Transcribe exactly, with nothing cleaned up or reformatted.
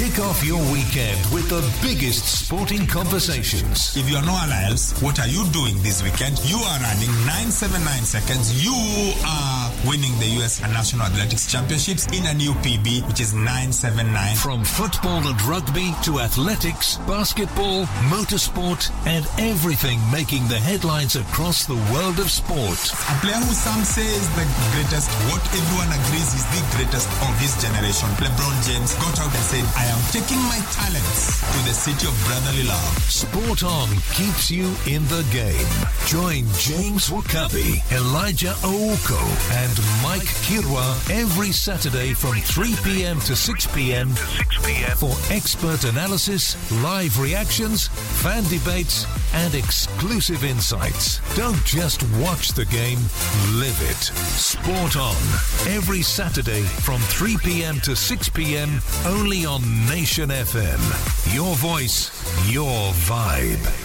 Kick off your weekend with the biggest sporting conversations. If you are nowhere else, what are you doing this weekend? You are running nine seventy-nine seconds. You are winning the U S National Athletics Championships in a new P B, which is nine seventy-nine. From football and rugby to athletics, basketball, motorsport, and everything making the headlines across the world of sport. A player who some say is the greatest, what everyone agrees is the greatest of his generation. LeBron James got out and said, I am taking my talents to the city of brotherly love. Sport On keeps you in the game. Join James Wakabi, Elijah Ouko, and Mike Kirwa every Saturday from three p.m. to six p.m. for expert analysis, live reactions, fan debates, and exclusive insights. Don't just watch the game, live it. Sport On, every Saturday from three p.m. to six p.m. only on Nation F M. Your voice, your vibe.